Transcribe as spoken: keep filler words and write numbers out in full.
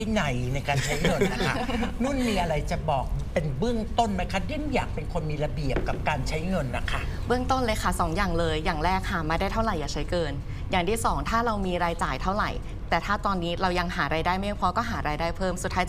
วินัยในการใช้เงินนะคะนุ่นมีอะไรจะบอกเป็นเบื้องต้นไหมคะดิ้นอยากเป็นคนมีระเบียบกับการใช้เงินนะคะเบื้องต้นเลยค่ะสองอย่างเลยอย่างแรกหามาได้เท่าไหร่อย่าใช้เกิน อย่างที่สองถ้าเรามีรายจ่ายเท่าไหร่ แต่ถ้าตอนนี้เรายังหารายได้ไม่พอก็หารายได้เพิ่มสุดท้าย